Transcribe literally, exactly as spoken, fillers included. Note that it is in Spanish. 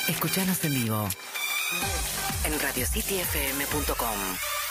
Escuchanos en vivo en radio city f m punto com.